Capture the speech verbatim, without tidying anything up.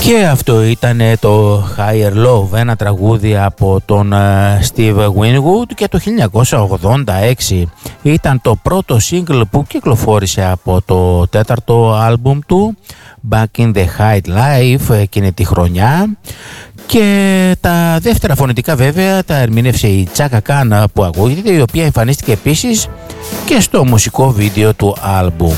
Και αυτό ήταν το Higher Love, ένα τραγούδι από τον Steve Winwood, και το χίλια εννιακόσια ογδόντα έξι ήταν το πρώτο single που κυκλοφόρησε από το τέταρτο άλμπουμ του, Back in the High Life, εκείνη τη χρονιά. Και τα δεύτερα φωνητικά βέβαια τα ερμήνευσε η Chaka Khan που ακούγεται, η οποία εμφανίστηκε επίσης και στο μουσικό βίντεο του άλμπουμ.